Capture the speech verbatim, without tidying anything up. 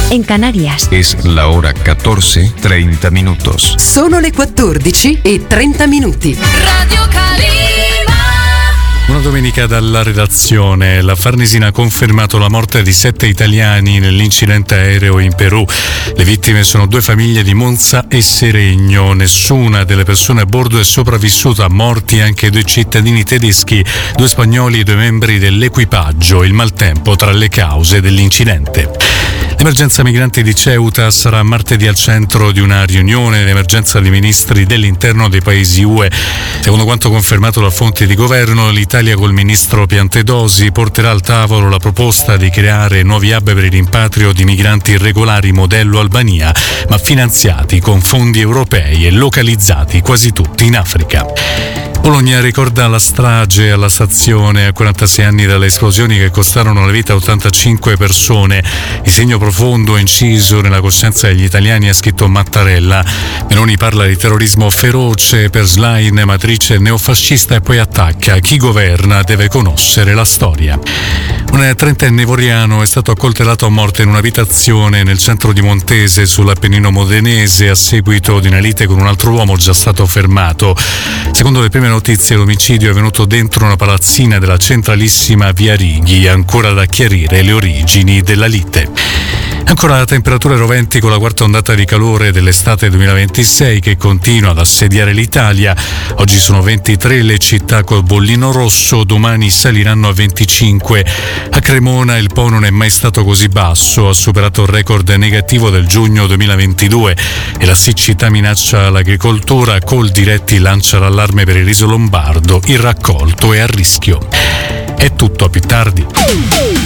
en Canarias. Es la hora catorce treinta minutos. Sono le quattordici e trenta minuti. Radio Calima. Una domenica dalla redazione. La Farnesina ha confermato la morte di sette italiani nell'incidente aereo in Perù. Le vittime sono due famiglie di Monza e Seregno. Nessuna delle persone a bordo è sopravvissuta, morti anche due cittadini tedeschi, due spagnoli e due membri dell'equipaggio. Il maltempo tra le cause dell'incidente. L'emergenza migranti di Ceuta sarà martedì al centro di una riunione d'emergenza dei ministri dell'interno dei paesi U E. Secondo quanto confermato da fonti di governo, l'Italia col ministro Piantedosi porterà al tavolo la proposta di creare nuovi hub per il rimpatrio di migranti irregolari modello Albania, ma finanziati con fondi europei e localizzati quasi tutti in Africa. Bologna ricorda la strage alla stazione a quarantasei anni dalle esplosioni che costarono la vita a ottantacinque persone. Il segno profondo inciso nella coscienza degli italiani, ha scritto Mattarella. Meloni parla di terrorismo feroce, per Schlein matrice neofascista e poi attacca: chi governa deve conoscere la storia. Un trentenne ivoriano è stato accoltellato a morte in un'abitazione nel centro di Montese, sull'Appennino modenese, a seguito di una lite con un altro uomo già stato fermato. Secondo le prime notizie, l'omicidio è avvenuto dentro una palazzina della centralissima via Righi, ancora da chiarire le origini della lite. Ancora temperature roventi con la quarta ondata di calore dell'estate duemilaventisei che continua ad assediare l'Italia. Oggi sono ventitré le città col bollino rosso, domani saliranno a venticinque. A Cremona il Po non è mai stato così basso, ha superato il record negativo del giugno duemilaventidue e la siccità minaccia l'agricoltura. Coldiretti lancia l'allarme per il riso lombardo, il raccolto è a rischio. È tutto, a più tardi.